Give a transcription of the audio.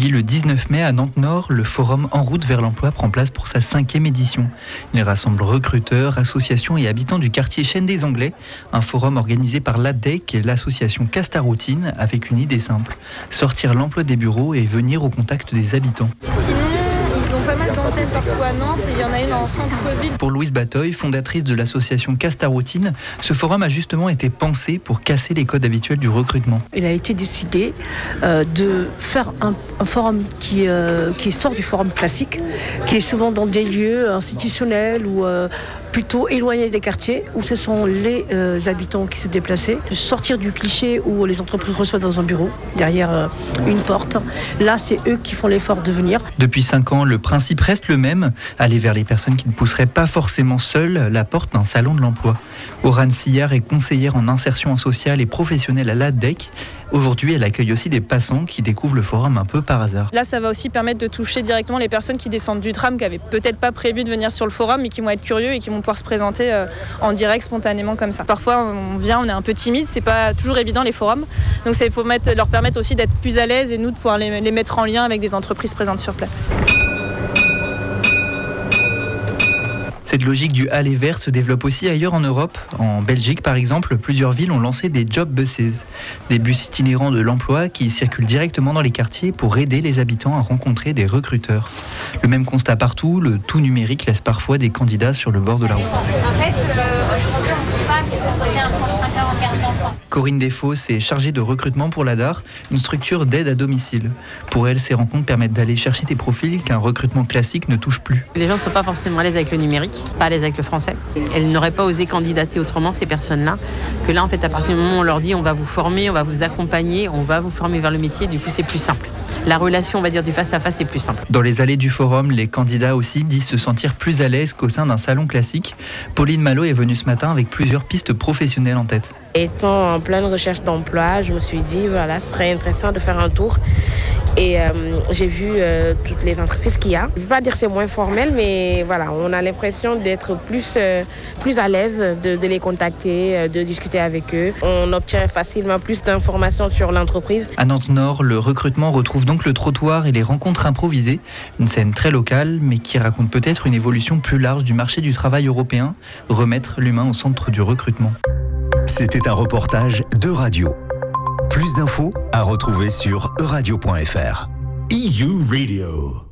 Jeudi, le 19 mai, à Nantes-Nord, le forum En route vers l'emploi prend place pour sa 5e édition. Il rassemble recruteurs, associations et habitants du quartier Chêne des Anglais. Un forum organisé par l'ADEC et l'association Castaroutine avec une idée simple, sortir l'emploi des bureaux et venir au contact des habitants. Ils ont pas mal d'antennes partout à Nantes et il y en a une en centre-ville. Pour Louise Batoy, fondatrice de l'association Castaroutine, ce forum a justement été pensé pour casser les codes habituels du recrutement. Il a été décidé de faire un forum qui sort du forum classique, qui est souvent dans des lieux institutionnels ou plutôt éloignés des quartiers, où ce sont les habitants qui se déplacent. Sortir du cliché où les entreprises reçoivent dans un bureau, derrière une porte. Là, c'est eux qui font l'effort de venir. Depuis 5 ans, le principe reste le même, aller vers les personnes qui ne pousseraient pas forcément seules la porte d'un salon de l'emploi. Aurane Sillard est conseillère en insertion sociale et professionnelle à l'ADEC. Aujourd'hui, elle accueille aussi des passants qui découvrent le forum un peu par hasard. Là, ça va aussi permettre de toucher directement les personnes qui descendent du tram, qui n'avaient peut-être pas prévu de venir sur le forum, mais qui vont être curieux et qui vont pouvoir se présenter en direct, spontanément comme ça. Parfois, on est un peu timide, c'est pas toujours évident les forums. Donc c'est pour leur permettre aussi d'être plus à l'aise et nous de pouvoir les mettre en lien avec des entreprises présentes sur place. Cette logique du aller vers se développe aussi ailleurs en Europe. En Belgique, par exemple, plusieurs villes ont lancé des job buses, des bus itinérants de l'emploi qui circulent directement dans les quartiers pour aider les habitants à rencontrer des recruteurs. Le même constat partout, le tout numérique laisse parfois des candidats sur le bord de la route. En fait, aujourd'hui, on ne peut pas proposer un 35 heures en garde d'enfants. Corinne Desfosses est chargée de recrutement pour l'ADAR, une structure d'aide à domicile. Pour elle, ces rencontres permettent d'aller chercher des profils qu'un recrutement classique ne touche plus. Les gens ne sont pas forcément à l'aise avec le numérique, pas à l'aise avec le français. Elles n'auraient pas osé candidater autrement, ces personnes-là. Que là, en fait, à partir du moment où on leur dit on va vous former, on va vous accompagner, on va vous former vers le métier, du coup, c'est plus simple. La relation, on va dire, du face-à-face est plus simple. Dans les allées du forum, les candidats aussi disent se sentir plus à l'aise qu'au sein d'un salon classique. Pauline Malo est venue ce matin avec plusieurs pistes professionnelles en tête. Étant en pleine recherche d'emploi, je me suis dit, voilà, ce serait intéressant de faire un tour. Et j'ai vu toutes les entreprises qu'il y a. Je ne veux pas dire que c'est moins formel, mais voilà, on a l'impression d'être plus à l'aise de les contacter, de discuter avec eux. On obtient facilement plus d'informations sur l'entreprise. À Nantes-Nord, le recrutement retrouve donc le trottoir et les rencontres improvisées. Une scène très locale, mais qui raconte peut-être une évolution plus large du marché du travail européen, remettre l'humain au centre du recrutement. C'était un reportage d'Euradio. Plus d'infos à retrouver sur euradio.fr. EU Radio.